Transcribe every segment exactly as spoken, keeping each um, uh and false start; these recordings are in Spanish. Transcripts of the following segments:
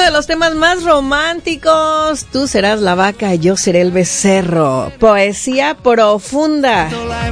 de los temas más románticos. Tú serás la vaca, yo seré el becerro. Poesía profunda.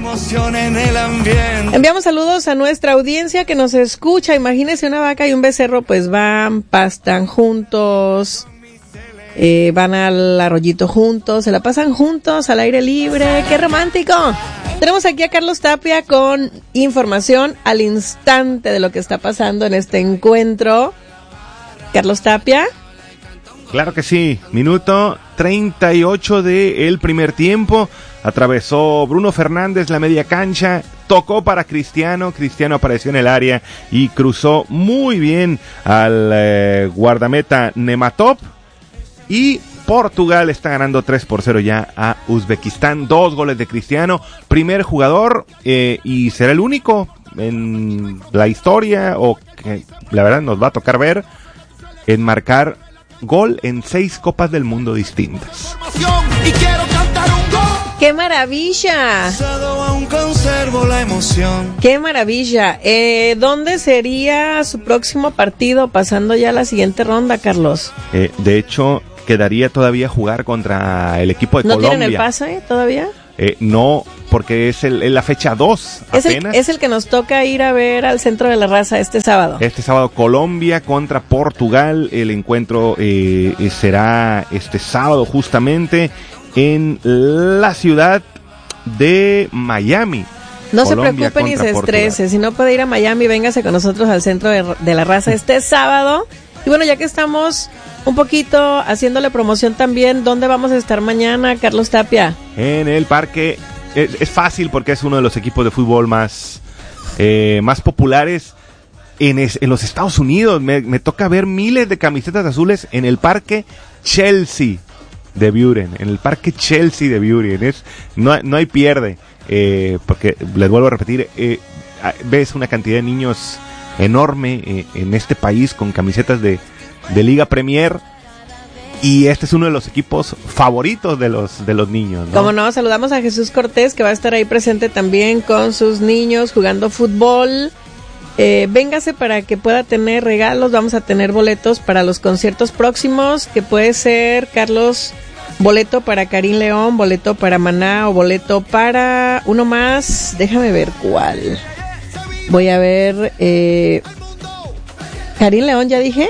Enviamos saludos a nuestra audiencia que nos escucha. Imagínese una vaca y un becerro, pues van, pastan juntos, eh, van al arroyito juntos, se la pasan juntos al aire libre. ¡Qué romántico! Tenemos aquí a Carlos Tapia con información al instante de lo que está pasando en este encuentro. Carlos Tapia. Claro que sí, minuto treinta y ocho del primer tiempo, atravesó Bruno Fernández la media cancha, tocó para Cristiano, Cristiano apareció en el área y cruzó muy bien al eh, guardameta Nematov, y Portugal está ganando tres por cero ya a Uzbekistán, dos goles de Cristiano, primer jugador eh, y será el único en la historia, o que la verdad nos va a tocar ver, en marcar gol en seis Copas del Mundo distintas. ¡Qué maravilla! ¡Qué maravilla! Eh, ¿Dónde sería su próximo partido pasando ya a la siguiente ronda, Carlos? Eh, de hecho, quedaría todavía jugar contra el equipo de ¿No Colombia. ¿No tienen el pase todavía? Eh, no, porque es el, la fecha dos es apenas. El, es el que nos toca ir a ver al Centro de la Raza este sábado. Este sábado Colombia contra Portugal. El encuentro eh, será este sábado justamente en la ciudad de Miami. No Colombia se preocupe ni se estrese. Portugal. Si no puede ir a Miami, véngase con nosotros al Centro de, de la Raza este sábado. Y bueno, ya que estamos un poquito haciéndole promoción también, ¿dónde vamos a estar mañana, Carlos Tapia? En el parque. Es, es fácil porque es uno de los equipos de fútbol más, eh, más populares en, es, en los Estados Unidos. Me, me toca ver miles de camisetas azules en el parque Chelsea de Buren. En el parque Chelsea de Buren. Es, no, no hay pierde. Eh, porque, les vuelvo a repetir, eh, ves una cantidad de niños enorme eh, en este país con camisetas de, de Liga Premier. Y este es uno de los equipos favoritos de los de los niños, ¿no? Como no, saludamos a Jesús Cortés, que va a estar ahí presente también con sus niños jugando fútbol. Eh, véngase para que pueda tener regalos. Vamos a tener boletos para los conciertos próximos, que puede ser, Carlos, boleto para Karim León, boleto para Maná o boleto para uno más. Déjame ver cuál. Voy a ver. Eh, Karim León, ya dije.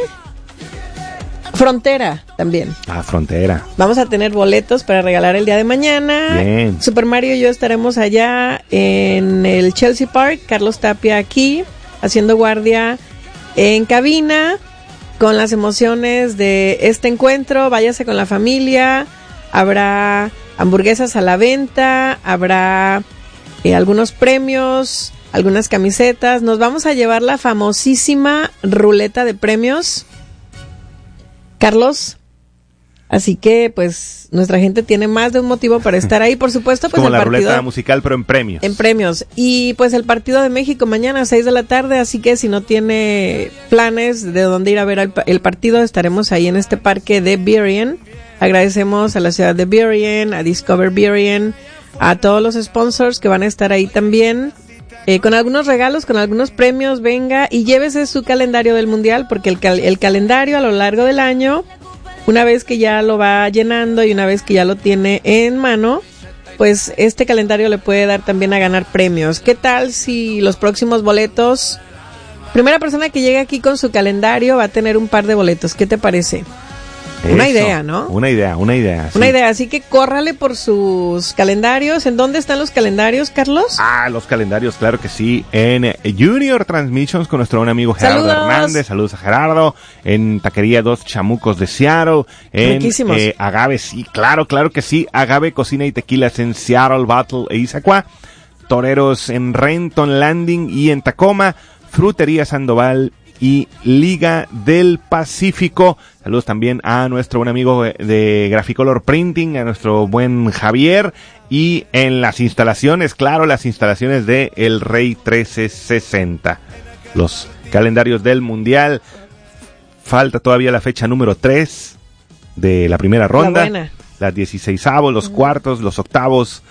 Frontera también. Ah, Frontera. Vamos a tener boletos para regalar el día de mañana. Bien. Super Mario y yo estaremos allá en el Chelsea Park. Carlos Tapia aquí, haciendo guardia en cabina, con las emociones de este encuentro. Váyase con la familia. Habrá hamburguesas a la venta. Habrá eh, algunos premios, algunas camisetas. Nos vamos a llevar la famosísima ruleta de premios, Carlos, así que pues nuestra gente tiene más de un motivo para estar ahí, por supuesto, pues como el la partido, ruleta musical, pero en premios. En premios. Y pues el partido de México mañana a seis de la tarde, así que si no tiene planes de dónde ir a ver el, el partido, estaremos ahí en este parque de Burien. Agradecemos a la ciudad de Burien, a Discover Burien, a todos los sponsors que van a estar ahí también. Eh, con algunos regalos, con algunos premios, venga y llévese su calendario del mundial, porque el, cal- el calendario a lo largo del año, una vez que ya lo va llenando y una vez que ya lo tiene en mano, pues este calendario le puede dar también a ganar premios. ¿Qué tal si los próximos boletos, primera persona que llegue aquí con su calendario va a tener un par de boletos? ¿Qué te parece? Eso, una idea, ¿no? Una idea, una idea. Una sí. idea, así que córrale por sus calendarios. ¿En dónde están los calendarios, Carlos? Ah, los calendarios, claro que sí. En Junior Transmissions con nuestro buen amigo Gerardo Saludos. Hernández. Saludos a Gerardo. En Taquería Dos Chamucos de Seattle. En Riquísimos. eh, Agave, sí, claro, claro que sí. Agave Cocina y Tequilas en Seattle, Battle e Issaquah. Toreros en Renton Landing y en Tacoma. Frutería Sandoval y Liga del Pacífico. Saludos también a nuestro buen amigo de Graficolor Printing, a nuestro buen Javier. Y en las instalaciones, claro, las instalaciones de El Rey trece sesenta. Los calendarios del Mundial. Falta todavía la fecha número tres de la primera ronda. La buena. Las dieciseisavos, los cuartos, los octavos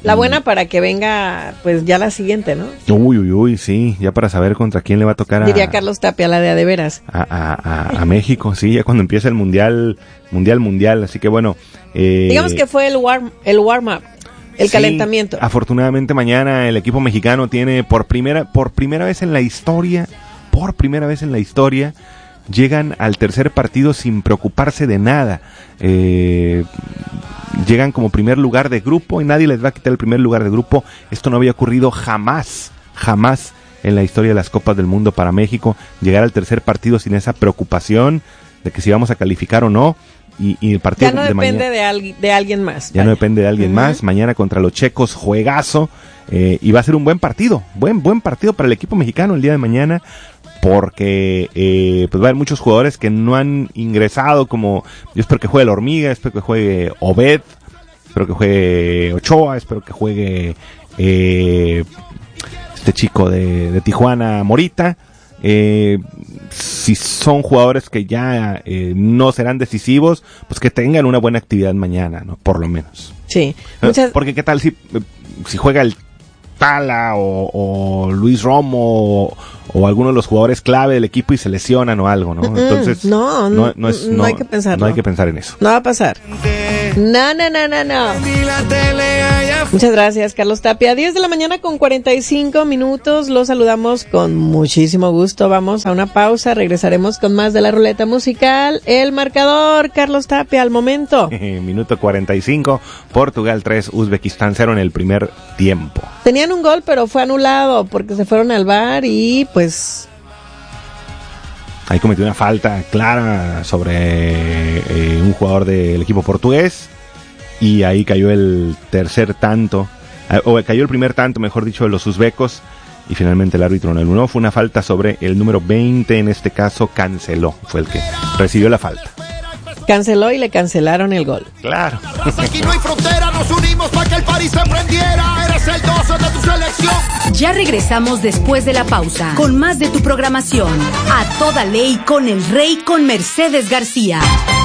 La buena para que venga, pues ya la siguiente, ¿no? Uy, uy, uy, sí, ya para saber contra quién le va a tocar a... Diría Carlos Tapia, la de a de veras. A, a, a, a México, sí, ya cuando empieza el mundial, mundial, mundial, así que bueno... Eh, Digamos que fue el warm, el warm-up, el sí, calentamiento. Afortunadamente mañana el equipo mexicano tiene por primera, por primera vez en la historia, por primera vez en la historia, llegan al tercer partido sin preocuparse de nada. Eh... Llegan como primer lugar de grupo y nadie les va a quitar el primer lugar de grupo. Esto no había ocurrido jamás, jamás en la historia de las Copas del Mundo para México. Llegar al tercer partido sin esa preocupación de que si vamos a calificar o no. Y, y el partido ya no de depende mañana, de, al, de alguien más. Ya vale. no depende de alguien uh-huh. más. Mañana contra los checos, juegazo. Eh, y va a ser un buen partido. Buen, buen partido para el equipo mexicano el día de mañana. Porque eh, pues va a haber muchos jugadores que no han ingresado, como yo espero que juegue la Hormiga, espero que juegue Obed, espero que juegue Ochoa, espero que juegue eh, este chico de, de Tijuana, Morita. Eh, si son jugadores que ya eh, no serán decisivos, pues que tengan una buena actividad mañana, ¿no? Por lo menos. Sí. Muchas... Porque qué tal si, si juega el Tala o, o Luis Romo o, o alguno de los jugadores clave del equipo y se lesionan o algo, ¿no? Entonces no, no, no, es, no, no hay que pensar, no hay que pensar en eso. No va a pasar. No, no, no, no, no. Muchas gracias, Carlos Tapia. diez de la mañana con cuarenta y cinco minutos. Los saludamos con muchísimo gusto. Vamos a una pausa. Regresaremos con más de la ruleta musical. El marcador, Carlos Tapia, al momento. Minuto cuarenta y cinco. Portugal tres, Uzbekistán cero en el primer tiempo. Tenían un gol, pero fue anulado porque se fueron al V A R y pues... Ahí cometió una falta clara sobre eh, un jugador del equipo portugués y ahí cayó el tercer tanto, eh, o cayó el primer tanto, mejor dicho, de los uzbecos y finalmente el árbitro no anuló. Fue una falta sobre el número veinte, en este caso canceló, fue el que recibió la falta. Canceló y le cancelaron el gol. Claro. Aquí no hay frontera, nos unimos para que el París se prendiera. Eres el doce de tu selección. Ya regresamos después de la pausa con más de tu programación. A toda ley con el Rey con Mercedes García.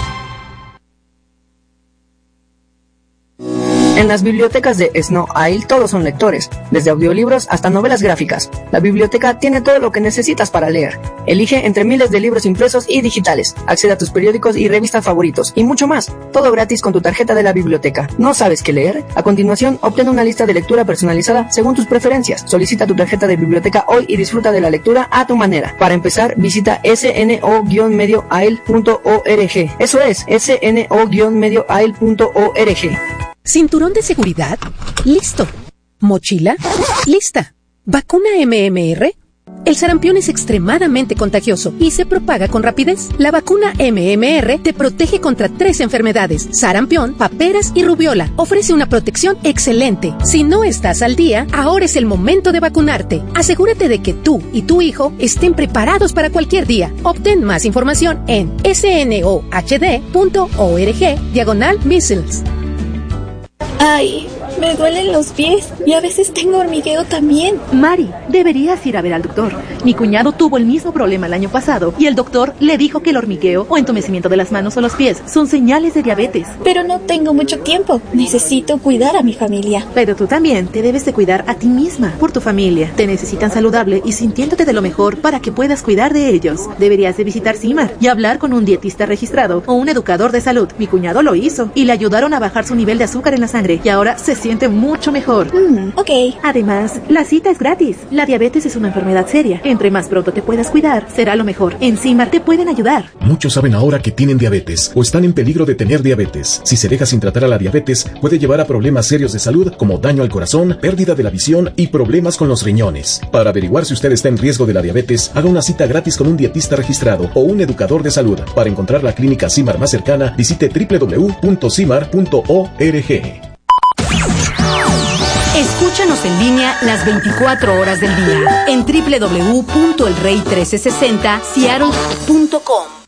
En las bibliotecas de Snow Isle todos son lectores, desde audiolibros hasta novelas gráficas. La biblioteca tiene todo lo que necesitas para leer. Elige entre miles de libros impresos y digitales. Accede a tus periódicos y revistas favoritos y mucho más. Todo gratis con tu tarjeta de la biblioteca. ¿No sabes qué leer? A continuación, obtén una lista de lectura personalizada según tus preferencias. Solicita tu tarjeta de biblioteca hoy y disfruta de la lectura a tu manera. Para empezar, visita s n o guion medio ail punto org. Eso es, s n o guion medio ail punto org. ¿Cinturón de seguridad? Listo. ¿Mochila? Lista. ¿Vacuna M M R? El sarampión es extremadamente contagioso y se propaga con rapidez. La vacuna M M R te protege contra tres enfermedades: sarampión, paperas y rubiola. Ofrece una protección excelente. Si no estás al día, ahora es el momento de vacunarte. Asegúrate de que tú y tu hijo estén preparados para cualquier día. Obtén más información en s n o h d punto org diagonal measles. Ay, me duelen los pies y a veces tengo hormigueo también. Mari, deberías ir a ver al doctor. Mi cuñado tuvo el mismo problema el año pasado y el doctor le dijo que el hormigueo o entumecimiento de las manos o los pies son señales de diabetes. Pero no tengo mucho tiempo. Necesito cuidar a mi familia. Pero tú también te debes de cuidar a ti misma, por tu familia. Te necesitan saludable y sintiéndote de lo mejor para que puedas cuidar de ellos. Deberías de visitar CIMAR y hablar con un dietista registrado o un educador de salud. Mi cuñado lo hizo y le ayudaron a bajar su nivel de azúcar en la sangre y ahora se siente mucho mejor. Mm, ok. Además, la cita es gratis. La diabetes es una enfermedad seria. Entre más pronto te puedas cuidar, será lo mejor. En CIMAR te pueden ayudar. Muchos saben ahora que tienen diabetes o están en peligro de tener diabetes. Si se deja sin tratar a la diabetes, puede llevar a problemas serios de salud como daño al corazón, pérdida de la visión y problemas con los riñones. Para averiguar si usted está en riesgo de la diabetes, haga una cita gratis con un dietista registrado o un educador de salud. Para encontrar la clínica CIMAR más cercana, visite w w w punto cimar punto org. Escúchanos en línea las veinticuatro horas del día en w w w punto el rey mil trescientos sesenta seattle punto com.